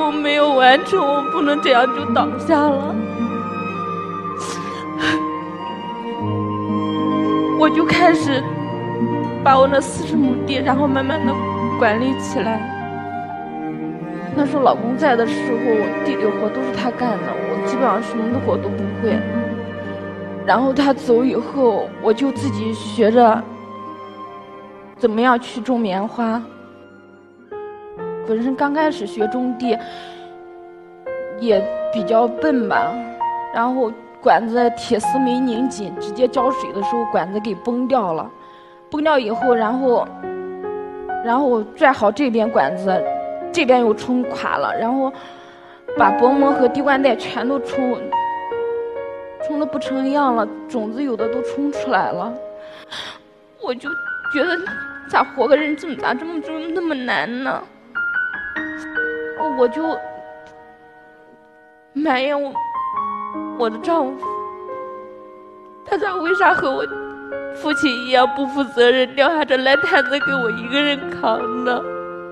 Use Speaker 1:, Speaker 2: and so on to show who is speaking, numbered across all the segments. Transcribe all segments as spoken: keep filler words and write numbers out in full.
Speaker 1: 务没有完成，我不能这样就倒下了。我就开始把我那四十亩地，然后慢慢的管理起来。那时候老公在的时候，我地里活都是他干的，我基本上什么的活都不会。然后他走以后，我就自己学着怎么样去种棉花。本身刚开始学种地也比较笨吧，然后管子铁丝没拧紧，直接浇水的时候管子给崩掉了。崩掉以后，然后然后我拽好这边管子，这边又冲垮了，然后把薄膜和滴灌带全都冲冲得不成样了，种子有的都冲出来了。我就觉得咋活个人这么咋这么这么那么难呢？我就埋怨我我的丈夫，他咋为啥和我父亲一样不负责任，撂下这烂摊子给我一个人扛呢？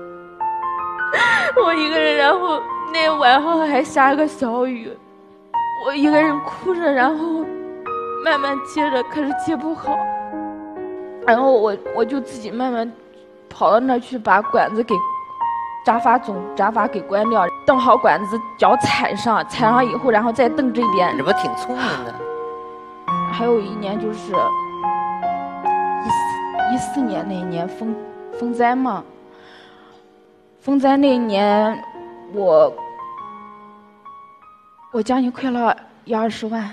Speaker 1: 我一个人，然后那晚上还下个小雨，我一个人哭着，然后慢慢接着，可是接不好，然后我我就自己慢慢跑到那儿去，把管子给扎发总扎发给关掉，蹬好管子，脚踩上，踩上以后，然后再蹬这边。
Speaker 2: 这不挺聪明的？
Speaker 1: 还有一年就是一四一四年那一年风风灾嘛，风灾那一年我我将近亏了一二十万。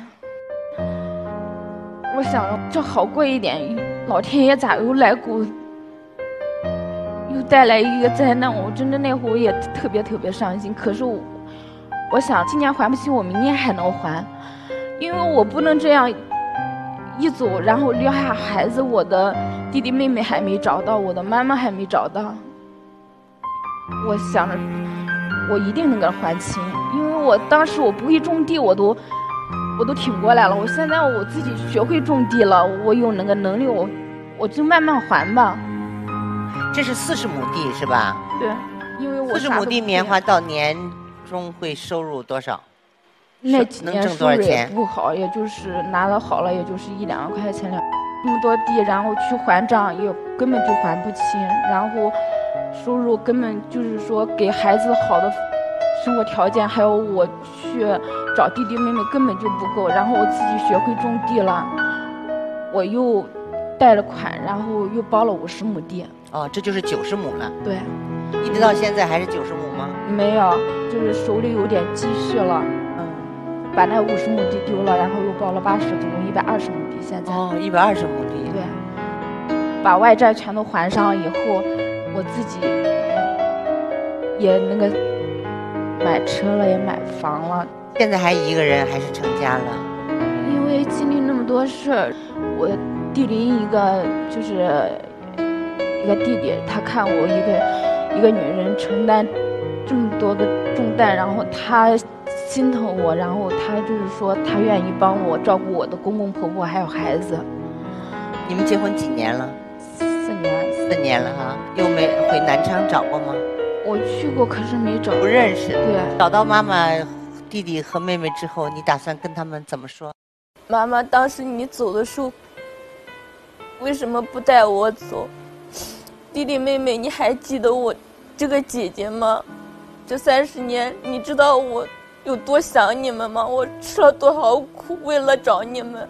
Speaker 1: 我想这好过一点，老天爷咋又来股又带来一个灾难？我真的那会儿也特别特别伤心。可是我我想今年还不起，我明年还能还，因为我不能这样一走然后撂下孩子，我的弟弟妹妹还没找到，我的妈妈还没找到。我想着我一定能给他还清，因为我当时我不会种地，我都我都挺过来了。我现在我自己学会种地了，我有那个能力，我我就慢慢还吧。
Speaker 2: 这是四十亩地是吧？
Speaker 1: 对，因为我
Speaker 2: 四十亩地棉花到年终会收入多少？
Speaker 1: 那几年
Speaker 2: 能挣多少钱？
Speaker 1: 不好，也就是拿了好了，也就是一两万块钱两。那么多地，然后去还账也根本就还不清，然后收入根本就是说给孩子好的生活条件，还有我去找弟弟妹妹根本就不够。然后我自己学会种地了，我又贷了款，然后又包了五十亩地。
Speaker 2: 哦，这就是九十亩了。
Speaker 1: 对，
Speaker 2: 一直到现在还是九十亩吗？
Speaker 1: 没有，就是手里有点积蓄了。嗯，把那五十亩地丢了，然后又包了八十，总共一百二十亩地。现在
Speaker 2: 哦，一百二十亩地。
Speaker 1: 对，把外债全都还上以后，我自己也那个买车了，也买房了。
Speaker 2: 现在还一个人还是成家了？
Speaker 1: 因为经历那么多事儿，我弟邻一个就是一个弟弟，他看我一个一个女人承担这么多的重担，然后他心疼我，然后他就是说他愿意帮我照顾我的公公婆婆还有孩子。
Speaker 2: 你们结婚几年了？
Speaker 1: 四年。
Speaker 2: 四年了哈，又没回南昌找过吗？
Speaker 1: 我去过，可是没找。
Speaker 2: 不认识。
Speaker 1: 对。
Speaker 2: 找到妈妈、弟弟和妹妹之后，你打算跟他们怎么说？
Speaker 1: 妈妈，当时你走的时候，为什么不带我走？弟弟妹妹，你还记得我这个姐姐吗？这三十年，你知道我有多想你们吗？我吃了多少苦，为了找你们。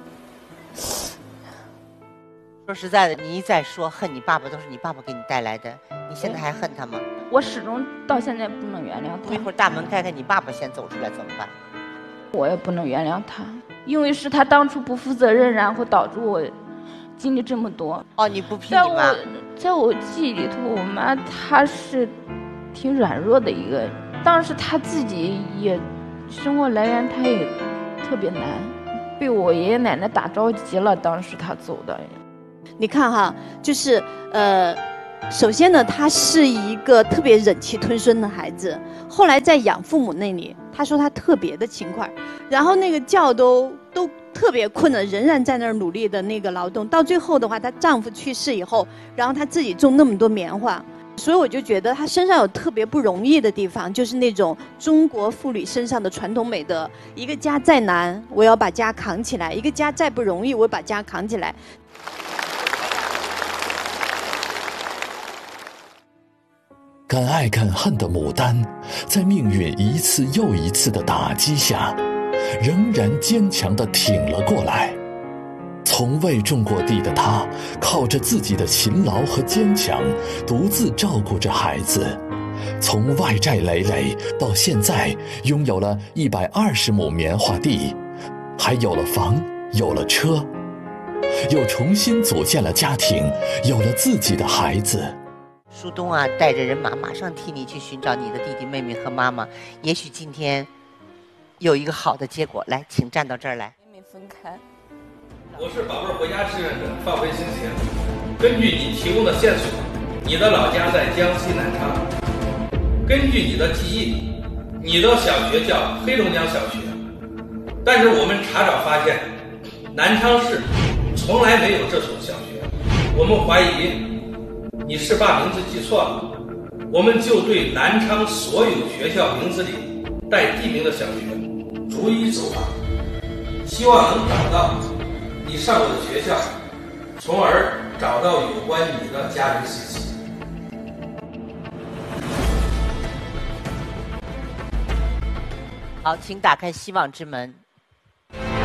Speaker 2: 说实在的，你一再说恨你爸爸，都是你爸爸给你带来的，你现在还恨他吗？
Speaker 1: 我始终到现在不能原谅他。
Speaker 2: 一会儿大门开开，你爸爸先走出来怎么办？
Speaker 1: 我也不能原谅他，因为是他当初不负责任，然后导致我经历这么多。
Speaker 2: 哦，你不批你妈？
Speaker 1: 在我在我记忆里头，我妈她是挺软弱的一个，当时她自己也生活来源她也特别难，被我爷爷奶奶打着急了，当时她走的。
Speaker 3: 你看哈，就是呃，首先呢，他是一个特别忍气吞声的孩子。后来在养父母那里，他说他特别的勤快，然后那个觉都都特别困了，仍然在那儿努力的那个劳动。到最后的话，她丈夫去世以后，然后她自己种那么多棉花， 所以我就觉得他身上有特别不容易的地方，就是那种中国妇女身上的传统美德。一个家再难，我要把家扛起来；一个家再不容易，我把家扛起来。
Speaker 4: 敢爱敢恨的牡丹，在命运一次又一次的打击下，仍然坚强地挺了过来。从未种过地的她，靠着自己的勤劳和坚强，独自照顾着孩子。从外债累累到现在拥有了一百二十亩棉花地，还有了房，有了车，又重新组建了家庭，有了自己的孩子。
Speaker 2: 舒东啊，带着人马马上替你去寻找你的弟弟妹妹和妈妈，也许今天有一个好的结果。来，请站到这儿来。
Speaker 1: 妹妹分开。
Speaker 5: 我是宝贝回家志愿者范慧星贤。根据你提供的线索，你的老家在江西南昌。根据你的记忆，你的小学叫黑龙江小学，但是我们查找发现，南昌市从来没有这所小学。我们怀疑你是把名字记错了，我们就对南昌所有学校名字里带地名的小学逐一走访，希望能找到你上过的学校，从而找到有关你的家人信息。
Speaker 2: 好，请打开希望之门。